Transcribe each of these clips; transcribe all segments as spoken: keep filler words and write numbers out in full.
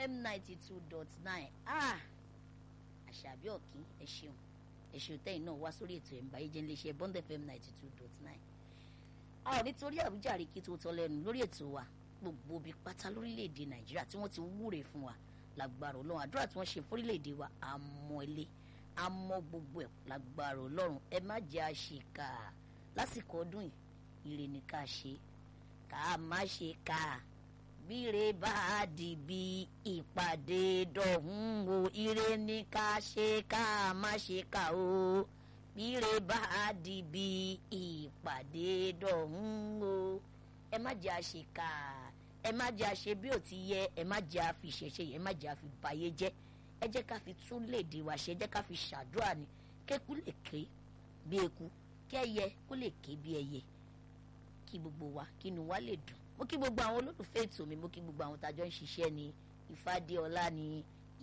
fm ninety two dot nine. ah àṣàbí ọ̀kín ẹ ṣeun ẹ ṣeun tẹ́yìn náà wá sórí ètò ẹ̀mbáyé jẹ́ iléeṣẹ́ bond fm ninety two dot nine. a ò nítorí àwíjàre kí tó tọ́ lẹ́nu lórí ètò wa gbogbo ibi pátá lórílẹ̀‐èdè nàìjíríà tí wọ́n ti wúre fún wa lágbára ọlọ́run àdúrà tí wọ́n ṣe fórílẹ̀‐èdè wa àmọ́ ilé àmọ́ gbogbo ẹ̀ lágbára ọlọ́run ẹ má jẹ́ àṣekà lásìkò ọdún yìí ire ni ká ṣe ká má ṣe ká bíre bá di bí ìpàdé dọ̀hún o ire ni ká ṣe ká má ṣe ká o bíre bá di bí ìpàdé dọ̀hún o ẹ má jẹ́ àṣekà ẹ má jẹ́ àṣe bí ò ti yẹ ẹ má jẹ́ àfi ṣẹ̀ṣẹ̀ ẹ má jẹ́ àfi báyé jẹ́ ẹ jẹ́ ká fi tún léde wa ṣe ẹ jẹ́ ká fi ṣàdúrà ni kéku lè ké bí eku kẹ́yẹ kó lè ké bí ẹyẹ kí gbogbo wa kí inú wa lè dùn mo kí gbogbo àwọn olólùfẹ́ ètò mi mo kí gbogbo àwọn tájọ́ ń ṣiṣẹ́ ni Ifádéọlá ni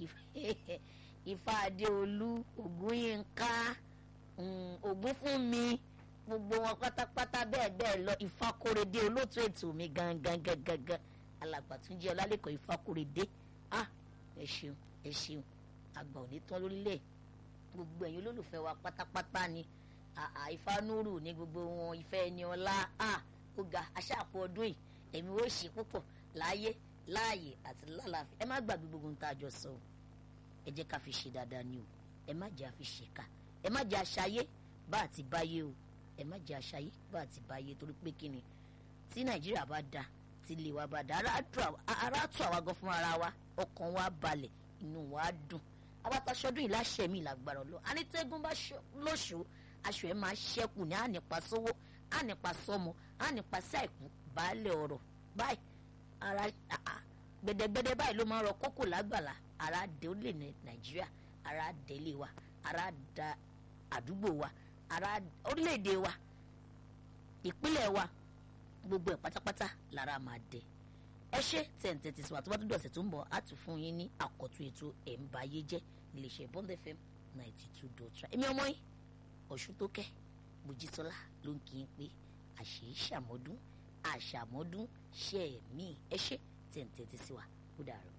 Ifádéolú Ògúnyínká Ògúnfúnmi gbogbo wọn pátápátá bẹ́ẹ̀ bẹ́ẹ̀ lọ Ifákóredé olóòtú ètò mi gangan gangan Alàgbàtúnjí Ọlálẹ́kọ̀ọ́ Ifákóredé ah ẹ ṣeun ẹ ṣeun àgbà ò ní tán lórílẹ̀ gbogbo ẹ̀yin olólùfẹ́ wa pátápátá ni Ifánúrù ní gbogbo wọn Ìfẹ́ ẹni ọlá ah ó ga aṣáàpọ̀ ọdún yìí ẹ̀mí ó ṣe púpọ̀ láyé láàyè àti lálàáfíà ẹ má gbàgbé gbogbo ohun tá a jọ sọ o ẹ jẹ́ ká fi ṣe dáadáa ni o ẹ má jẹ́ àfi ṣèkà ẹ má jẹ́ àṣàyé bá àti báyé o ẹ má jẹ́ àṣàyé bá àti báyé torí pé kí ni tí Nàìjíríà bá da tí ilé wa bá da ara tù àwa gan fún ara wa ọkàn wa balẹ̀ inú wa dùn abataṣọdún yìí láṣẹ mi lágbára lọ anítẹ́gùn bá lóṣù aṣọ ẹ̀ máa ṣẹ́kù ní ànípa sówó ànípa sọmọ ànípa sí àìkú baálé ọ̀rọ̀ báyìí ara gbẹdẹgbẹdẹ báyìí ló máa ń rọ kókò lágbàlá ara dé ó lè Nàìjíríà ara délé wa ara da àdúgbò wa ara orílẹ̀-èdè wa ìpínlẹ̀ wa gbogbo ẹ̀ pátápátá lára máa dé ẹ ṣe tẹ̀ǹtẹ̀ tí sùn àtúbọ̀tún dọ̀sẹ̀ tó ń bọ̀ á tún fún yín ní àkọ́tún ètò ẹ̀ ń báyé jẹ́ iléeṣẹ́ Bond F M ninety two dot nine èmi ọmọ yín Ọ̀ṣuntókẹ́ Mojísọ́lá ló ń kí n pé àṣẹ ìṣàmọ́dún àṣàmọ́dún ṣe ẹ̀mí ẹ ṣe tẹ̀ǹtẹ̀ tí sí wa ó dàrú.